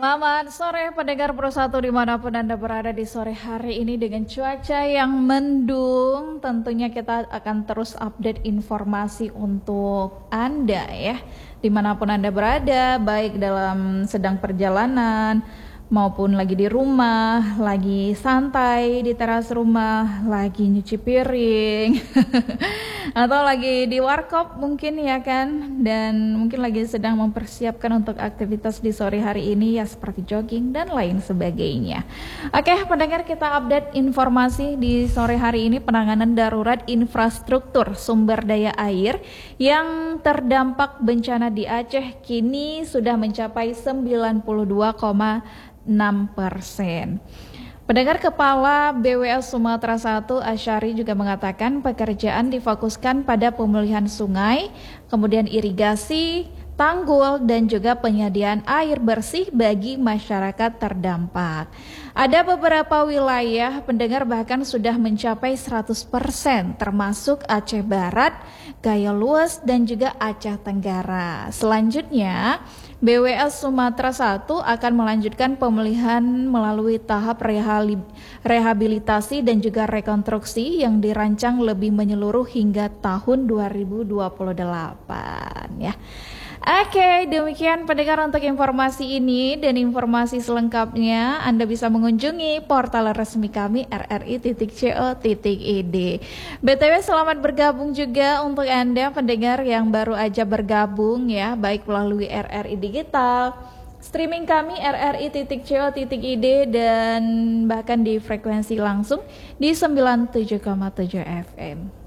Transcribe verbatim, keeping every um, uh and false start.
Selamat sore pendengar Pro satu dimanapun Anda berada di sore hari ini dengan cuaca yang mendung. Tentunya kita akan terus update informasi untuk Anda ya, dimanapun Anda berada, baik dalam sedang perjalanan maupun lagi di rumah, lagi santai di teras rumah, lagi nyuci piring atau lagi di warkop mungkin ya kan, dan mungkin lagi sedang mempersiapkan untuk aktivitas di sore hari ini ya seperti jogging dan lain sebagainya. Oke pendengar, kita update informasi di sore hari ini. Penanganan darurat infrastruktur sumber daya air yang terdampak bencana di Aceh kini sudah mencapai sembilan puluh dua koma enam persen. Pendengar, Kepala B W L Sumatera satu Asyari juga mengatakan pekerjaan difokuskan pada pemulihan sungai, kemudian irigasi, tanggul, dan juga penyediaan air bersih bagi masyarakat terdampak. Ada beberapa wilayah pendengar bahkan sudah mencapai seratus persen, termasuk Aceh Barat, Gayo Lues, dan juga Aceh Tenggara. Selanjutnya, B W L Sumatera satu akan melanjutkan pemulihan melalui tahap rehabilitasi dan juga rekonstruksi yang dirancang lebih menyeluruh hingga tahun dua ribu dua puluh delapan ya. Oke, demikian pendengar untuk informasi ini, dan informasi selengkapnya Anda bisa mengunjungi portal resmi kami r r i titik co titik i d. B T W selamat bergabung juga untuk Anda pendengar yang baru aja bergabung ya, baik melalui R R I Digital, streaming kami r r i titik co titik i d, dan bahkan di frekuensi langsung di sembilan puluh tujuh koma tujuh F M.